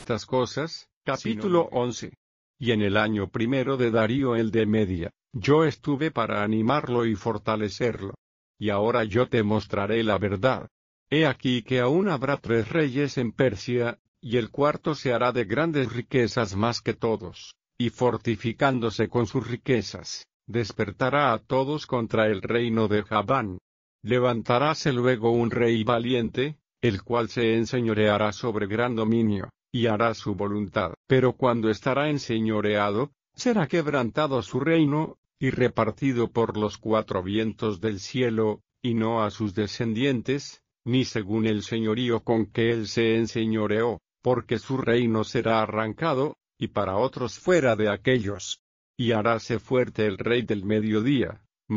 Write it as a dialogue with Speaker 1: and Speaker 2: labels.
Speaker 1: estas cosas. Capítulo 11. Y en el año primero de Darío el de Media, yo estuve para animarlo y fortalecerlo. Y ahora yo te mostraré la verdad. He aquí que aún habrá 3 reyes en Persia, y el cuarto se hará de grandes riquezas más que todos, y fortificándose con sus riquezas, despertará a todos contra el reino de Javán. Levantaráse luego un rey valiente, el cual se enseñoreará sobre gran dominio, y hará su voluntad. Pero cuando estará enseñoreado, será quebrantado su reino, y repartido por los 4 vientos del cielo, y no a sus descendientes, ni según el señorío con que él se enseñoreó, porque su reino será arrancado, y para otros fuera de aquellos. Y haráse fuerte el rey del mediodía,